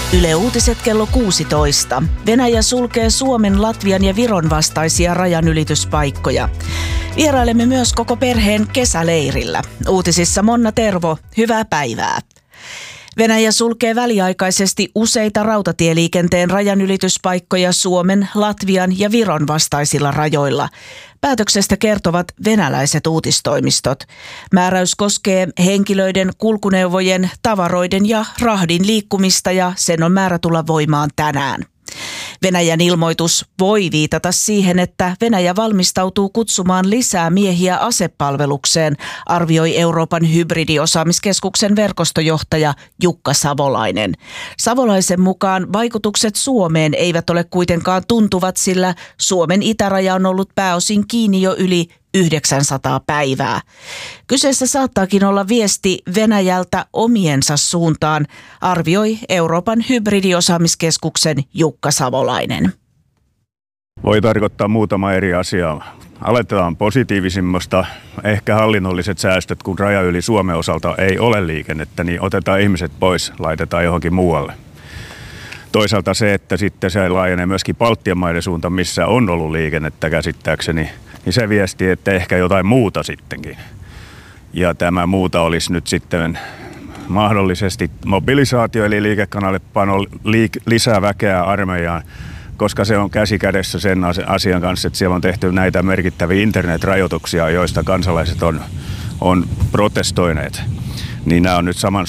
Yle Uutiset kello 16. Venäjä sulkee Suomen, Latvian ja Viron vastaisia rajanylityspaikkoja. Vierailemme myös koko perheen kesäleirillä. Uutisissa Monna Tervo, hyvää päivää. Venäjä sulkee väliaikaisesti useita rautatieliikenteen rajanylityspaikkoja Suomen, Latvian ja Viron vastaisilla rajoilla. Päätöksestä kertovat venäläiset uutistoimistot. Määräys koskee henkilöiden, kulkuneuvojen, tavaroiden ja rahdin liikkumista ja sen on määrä tulla voimaan tänään. Venäjän ilmoitus voi viitata siihen, että Venäjä valmistautuu kutsumaan lisää miehiä asepalvelukseen, arvioi Euroopan hybridiosaamiskeskuksen verkostojohtaja Jukka Savolainen. Savolaisen mukaan vaikutukset Suomeen eivät ole kuitenkaan tuntuvat, sillä Suomen itäraja on ollut pääosin kiinni jo yli 900 päivää. Kyseessä saattaakin olla viesti Venäjältä omiensa suuntaan, arvioi Euroopan hybridiosaamiskeskuksen Jukka Savolainen. Voi tarkoittaa muutama eri asiaa. Aletetaan positiivisimmasta, ehkä hallinnolliset säästöt, kun raja yli Suomen osalta ei ole liikennettä, niin otetaan ihmiset pois, laitetaan johonkin muualle. Toisaalta se, että sitten se laajenee myöskin Baltian maiden suuntaan, missä on ollut liikennettä käsittääkseni, niin se viesti, että ehkä jotain muuta sittenkin. Ja tämä muuta olisi nyt sitten mahdollisesti mobilisaatio, eli liikekannallepano lisää väkeä armeijaan, koska se on käsi kädessä sen asian kanssa, että siellä on tehty näitä merkittäviä internetrajoituksia, joista kansalaiset on protestoineet. Niin nämä on nyt saman